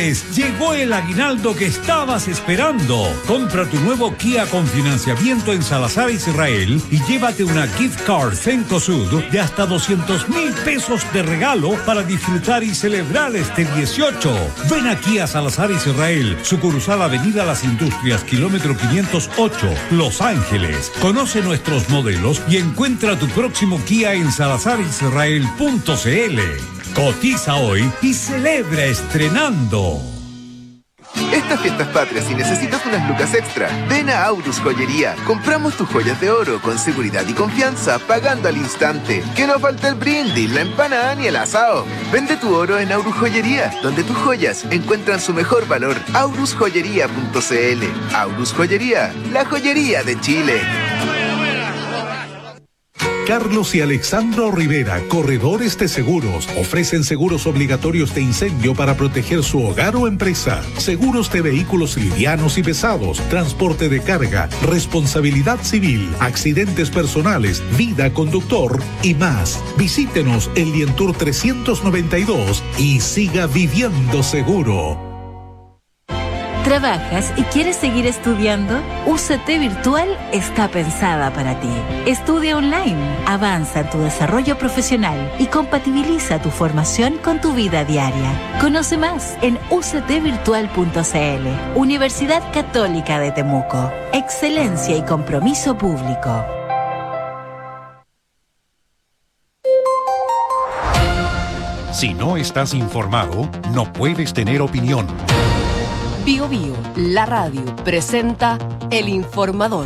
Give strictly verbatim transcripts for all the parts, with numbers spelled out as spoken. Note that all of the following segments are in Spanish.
Llegó el aguinaldo que estabas esperando. Compra tu nuevo Kia con financiamiento en Salazar Israel y llévate una gift card Cencosud de hasta doscientos mil pesos de regalo para disfrutar y celebrar este dieciocho. Ven aquí a Salazar Israel, sucursal Avenida Las Industrias, kilómetro quinientos ocho, Los Ángeles. Conoce nuestros modelos y encuentra tu próximo Kia en salazar israel punto c l. Cotiza hoy y celebra estrenando. Estas fiestas patrias, si necesitas unas lucas extra, ven a Aurus Joyería. Compramos tus joyas de oro con seguridad y confianza, pagando al instante. Que no falte el brindis, la empanada ni el asado. Vende tu oro en Aurus Joyería, donde tus joyas encuentran su mejor valor. aurus joyería punto c l. Aurus Joyería, la joyería de Chile. Carlos y Alexandro Rivera, corredores de seguros, ofrecen seguros obligatorios de incendio para proteger su hogar o empresa, seguros de vehículos livianos y pesados, transporte de carga, responsabilidad civil, accidentes personales, vida conductor y más. Visítenos en Lientour trescientos noventa y dos y siga viviendo seguro. ¿Trabajas y quieres seguir estudiando? U C T Virtual está pensada para ti. Estudia online, avanza en tu desarrollo profesional y compatibiliza tu formación con tu vida diaria. Conoce más en u c t virtual punto c l. Universidad Católica de Temuco. Excelencia y compromiso público. Si no estás informado, no puedes tener opinión. Bio Bio, la radio, presenta El Informador.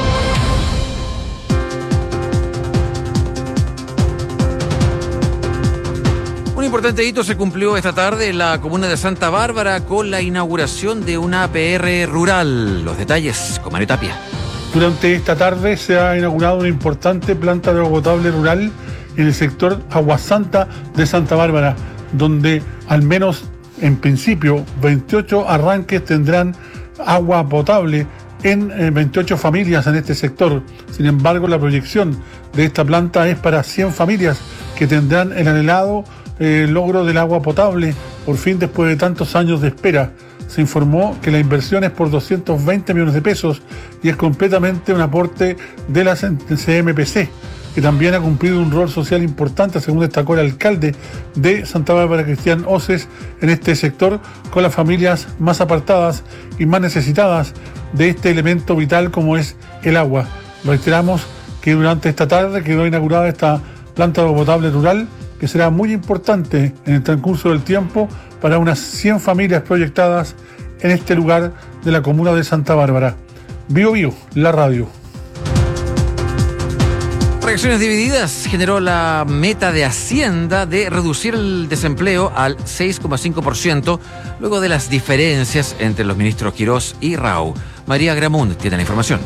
Un importante hito se cumplió esta tarde en la comuna de Santa Bárbara con la inauguración de una A P R rural. Los detalles con Mario Tapia. Durante esta tarde se ha inaugurado una importante planta de agua potable rural en el sector Aguasanta de Santa Bárbara, donde al menos en principio, veintiocho arranques tendrán agua potable en eh, veintiocho familias en este sector. Sin embargo, la proyección de esta planta es para cien familias que tendrán el anhelado eh, logro del agua potable, por fin después de tantos años de espera. Se informó que la inversión es por doscientos veinte millones de pesos y es completamente un aporte de la C M P C, que también ha cumplido un rol social importante, según destacó el alcalde de Santa Bárbara, Cristian Oces, en este sector, con las familias más apartadas y más necesitadas de este elemento vital como es el agua. Reiteramos que durante esta tarde quedó inaugurada esta planta de agua potable rural, que será muy importante en el transcurso del tiempo para unas cien familias proyectadas en este lugar de la comuna de Santa Bárbara. Bio Bio, la radio. Reacciones divididas generó la meta de Hacienda de reducir el desempleo al seis coma cinco por ciento luego de las diferencias entre los ministros Quirós y Rau. María Gramund tiene la información.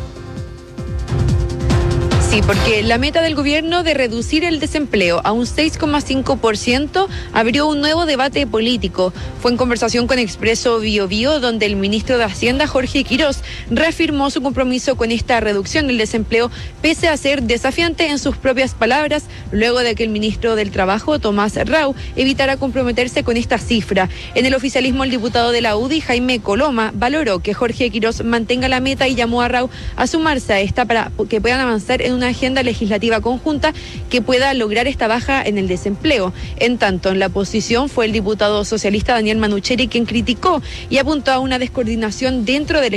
Sí, porque la meta del gobierno de reducir el desempleo a un seis coma cinco por ciento abrió un nuevo debate político. Fue en conversación con Expreso Bio Bio, donde el ministro de Hacienda, Jorge Quirós, reafirmó su compromiso con esta reducción del desempleo, pese a ser desafiante en sus propias palabras, luego de que el ministro del Trabajo, Tomás Rau, evitara comprometerse con esta cifra. En el oficialismo, el diputado de la U D I, Jaime Coloma, valoró que Jorge Quirós mantenga la meta y llamó a Rau a sumarse a esta para que puedan avanzar en una agenda legislativa conjunta que pueda lograr esta baja en el desempleo. En tanto, en la oposición fue el diputado socialista Daniel Manucheri quien criticó y apuntó a una descoordinación dentro del